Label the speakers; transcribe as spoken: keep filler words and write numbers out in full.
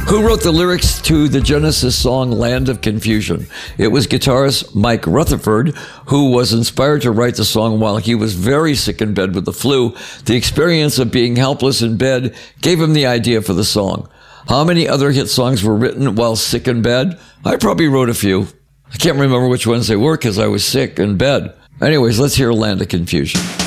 Speaker 1: Who wrote the lyrics to the Genesis song Land of Confusion? It was guitarist Mike Rutherford, who was inspired to write the song while he was very sick in bed with the flu. The experience of being helpless in bed gave him the idea for the song. How many other hit songs were written while sick in bed? I probably wrote a few. I can't remember which ones they were because I was sick in bed. Anyways, let's hear Land of Confusion.